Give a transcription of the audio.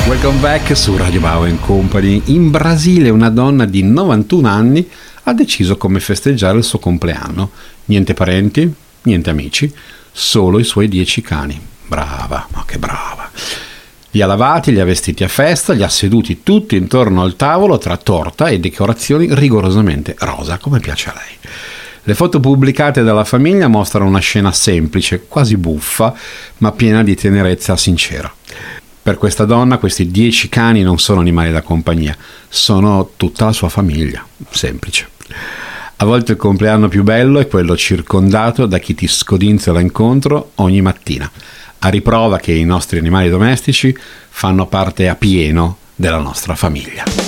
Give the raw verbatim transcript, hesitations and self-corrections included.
Welcome back su Radio Bao and Company. In Brasile una donna di novantuno anni ha deciso come festeggiare il suo compleanno. Niente parenti, niente amici, solo i suoi dieci cani. Brava, ma che brava. Li ha lavati, li ha vestiti a festa, li ha seduti tutti intorno al tavolo tra torta e decorazioni rigorosamente rosa, come piace a lei. Le foto pubblicate dalla famiglia mostrano una scena semplice, quasi buffa, ma piena di tenerezza sincera. Per questa donna questi dieci cani non sono animali da compagnia, sono tutta la sua famiglia, semplice. A volte il compleanno più bello è quello circondato da chi ti scodinzola incontro ogni mattina, a riprova che i nostri animali domestici fanno parte a pieno della nostra famiglia.